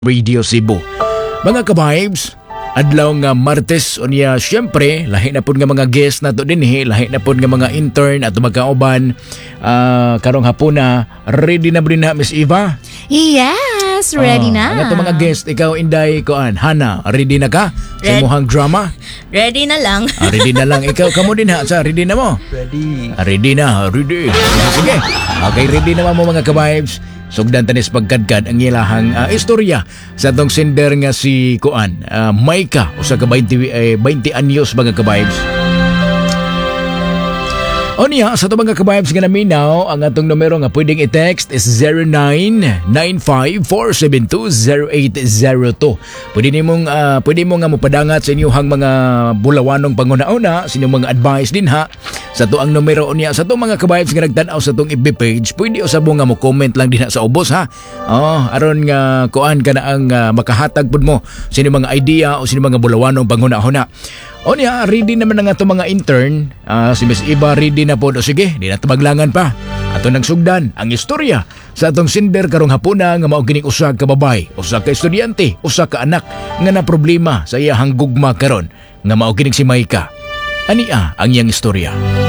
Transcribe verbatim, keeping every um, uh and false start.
Radio Cebu. Mga ka-vibes, adlaw nga Martes unya syempre lahi na pud nga mga guest nato dinhi, lahi na pud nga mga intern at magkauban uh, karong hapon na ready na ba na Miss Eva? Yes, ready uh, na. Ang ato mga guest, ikaw Inday Kuan, Hana, ready na ka sa Red- imong drama? Ready na lang. Ah, ready na lang. Ikaw, kamo din ha, sa ready na mo? Ready. Ah, ready na, ready. Sige. Okay, ready naman mo mga ka-vibes. Sugdan tanis pagkadkad ang ilahang uh, istorya sa tong sender nga si Kuan, uh, Maika, usa ka twenty, eh, twenty anyos mga ka-vibes. O niya, sa ito mga ka-vibes nga naminaw, ang atong numero nga pwedeng i-text is zero nine nine five four seven two zero eight zero two. Pwede nimong, uh, pwede mo nga mupadangat sa inyong mga bulawanong pangunauna, sa inyong mga advice din ha. Sa to ang numero niya, sa to mga ka-vibes nga nagtanaw sa tong I B page, pwede usab mo nga mo comment lang din ha sa ubos ha. Oh, aron nga kuan ka na ang uh, makahatag pud mo sa inyong mga idea o sa inyong mga bulawanong pangunauna. O niya, ready naman na nga itong mga intern. Uh, si Miss Eva ready na po. O sige, di na tabaglangan pa. Ato nang sugdan ang istorya sa atong sender karong hapuna nga mao kining usa ka babay, usa ka estudyante, usa ka anak nga na problema sa iyahang gugma karon nga mao kining si Maika. Ania ang iyang istorya.